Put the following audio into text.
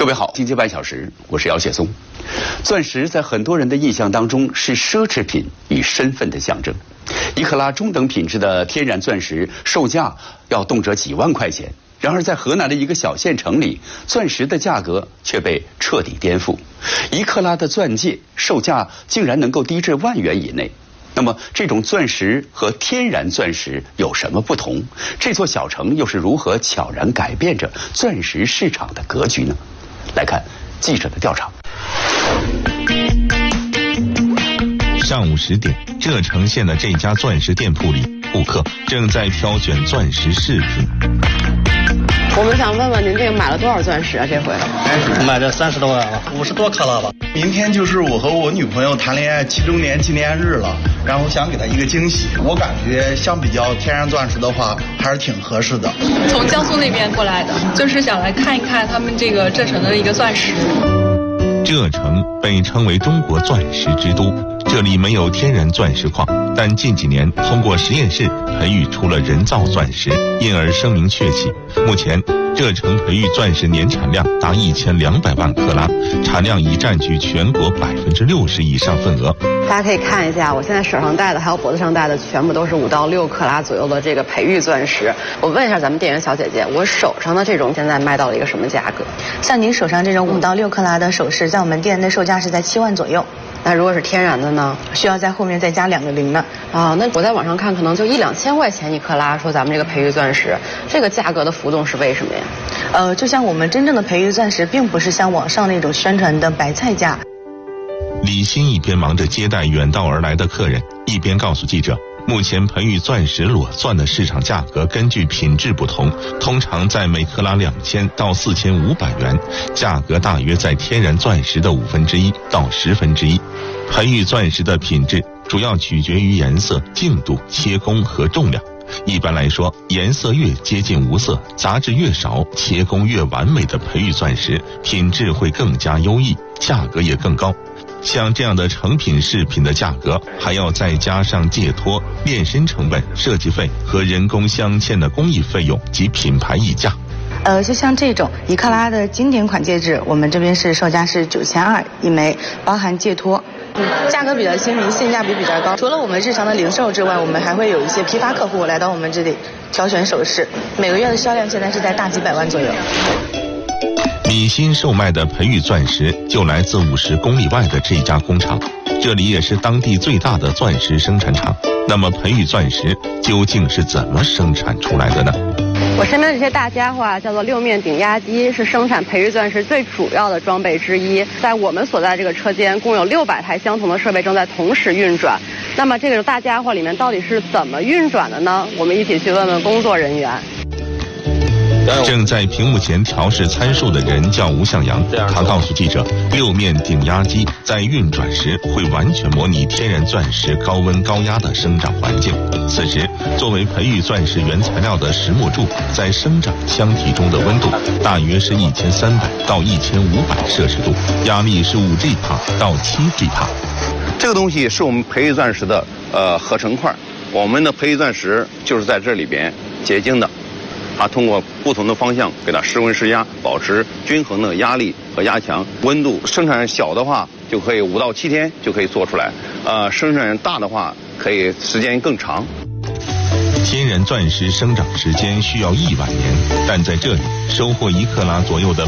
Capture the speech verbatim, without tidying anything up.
各位好，经济半小时，我是姚雪松。钻石在很多人的印象当中是奢侈品与身份的象征。一克拉中等品质的天然钻石售价要动辄几万块钱，然而在河南的一个小县城里，钻石的价格却被彻底颠覆。一克拉的钻戒售价竟然能够低至万元以内。那么，这种钻石和天然钻石有什么不同？这座小城又是如何悄然改变着钻石市场的格局呢？来看记者的调查。 上午十点，这城县的这家钻石店铺里，顾客正在挑选钻石饰品。 我们想问问您，这个买了多少钻石啊？这回买了三十多万啊，五十多克拉吧。 明天就是我和我女朋友谈恋爱七周年纪念日了，然后想给她一个惊喜。我感觉相比较天然钻石的话，还是挺合适的。 从江苏那边过来的，就是想来看一看他们这个这城的一个钻石。 这城被称为中国钻石之都，这里没有天然钻石矿，但近几年通过实验室培育出了人造钻石，因而声名鹊起。目前这城培育钻石年产量达一千两百万克拉，产量已占据全国百分之六十以上份额。 大家可以看一下，我现在手上戴的还有脖子上戴的，全部都是五到六克拉左右的这个培育钻石。我问一下咱们店员小姐姐，我手上的这种现在卖到了一个什么价格？ 像您手上这种五到六克拉的首饰，在我们店内售价是在七万左右。 那如果是天然的呢？ 需要在后面再加两个零呢。 啊，那我在网上看，可能就一两千块钱一克拉。说咱们这个培育钻石，这个价格的浮动是为什么呀？ 呃，就像我们真正的培育钻石，并不是像网上那种宣传的白菜价。 李欣一边忙着接待远道而来的客人，一边告诉记者，目前培育钻石裸钻的市场价格根据品质不同，通常在每克拉两千到四千五百元，价格大约在天然钻石的五分之一到十分之一。培育钻石的品质主要取决于颜色、净度、切工和重量。一般来说，颜色越接近无色，杂质越少，切工越完美的培育钻石，品质会更加优异，价格也更高。像这样的成品饰品的价格，还要再加上戒托、炼身成本、设计费和人工镶嵌的工艺费用及品牌溢价。 呃，就像这种一克拉的经典款戒指，我们这边是售价是九千二一枚，包含戒托。嗯，价格比较亲民，性价比比较高。除了我们日常的零售之外，我们还会有一些批发客户来到我们这里挑选首饰，每个月的销量现在是在大几百万左右。 李欣售卖的培育钻石就来自五十公里外的这家工厂，这里也是当地最大的钻石生产厂。那么培育钻石究竟是怎么生产出来的呢？ 我身边的这些大家伙啊，叫做六面顶压机，是生产培育钻石最主要的装备之一。在我们所在这个车间，共有六百台相同的设备正在同时运转。那么这个大家伙里面到底是怎么运转的呢？我们一起去问问工作人员。 正在屏幕前调试参数的人叫吴向阳，他告诉记者，六面顶压机在运转时会完全模拟天然钻石高温高压的生长环境。此时，作为培育钻石原材料的实木柱在生长箱体中的温度大约是一千三百到一千五百摄氏度，压力是五 G 帕到七 G 帕。 这个东西是我们培育钻石的呃合成块，我们的培育钻石就是在这里边结晶的。啊，通过不同的方向给它施温施压，保持均衡的压力和压强。温度生产小的话，就可以五到七天就可以做出来；呃，生产大的话，可以时间更长。 天然钻石生长时间需要亿万年，但在这里收获一克拉左右的